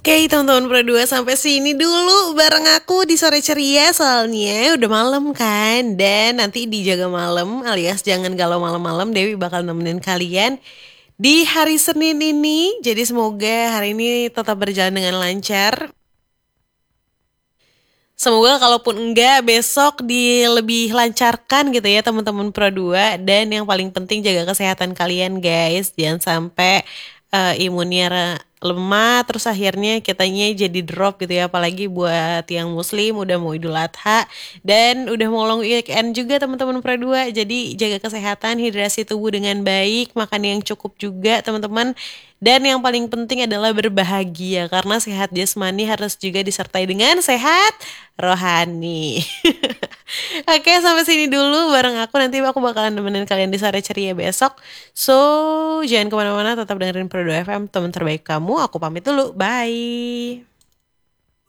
Oke teman-teman Pro 2 sampai sini dulu bareng aku di sore ceria soalnya udah malam kan. Dan nanti di Jaga Malam alias Jangan Galau Malam-Malam Dewi bakal nemenin kalian di hari Senin ini. Jadi semoga hari ini tetap berjalan dengan lancar. Semoga kalaupun enggak besok lebih lancarkan gitu ya teman-teman Pro 2. Dan yang paling penting jaga kesehatan kalian guys. Jangan sampai imunnya lemah terus akhirnya kitanya jadi drop gitu ya, apalagi buat yang muslim udah mau Idul Adha dan udah mau long weekend juga teman-teman Pro 2. Jadi jaga kesehatan, hidrasi tubuh dengan baik, makan yang cukup juga teman-teman. Dan yang paling penting adalah berbahagia karena sehat jasmani harus juga disertai dengan sehat rohani. Oke, sampai sini dulu bareng aku. Nanti aku bakalan nemenin kalian di sore ceria besok. So, jangan kemana-mana, tetap dengerin Pro 2 FM, teman terbaik kamu. Aku pamit dulu, bye.